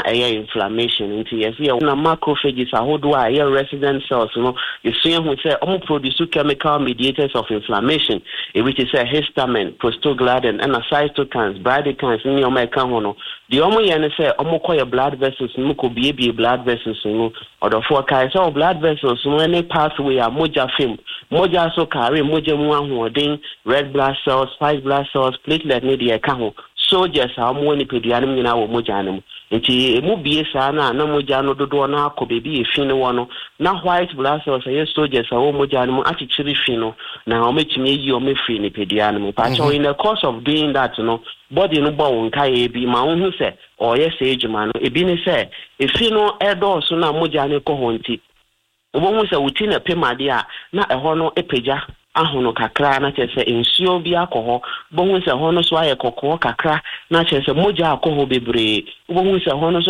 na inflammation into yes na macrophages ahodo a resident cells no you see who say produce chemical mediators of inflammation which is a histamine, prostaglandin and cytokines, bradykines in your meka hono the say your blood vessels no could be blood vessels no or the four kinds of blood vessels no any pathway a moja film moja so carry moja mu red blood cells, white blood cells, platelet need the account soldiers are more ni pedianum in our mojanum. Nti emu bie saa na moja no dodo na akobebi efi ne wono na white blood cells are soldiers are moja no achichiri fi no na omechimi yi omefri ne pedia no pa cho in the course of doing that no body no bo wonka e bi ma hu se o yes ejuma no ebi ne se efi no edo so na moja ne ko honti obo hu se wuti na pemade a na eho no epeja ahono kakra na chese ensuo bi akoho bo hu se ho no so aye kokko kakra na chese moja akoho bebre bo hu se ho no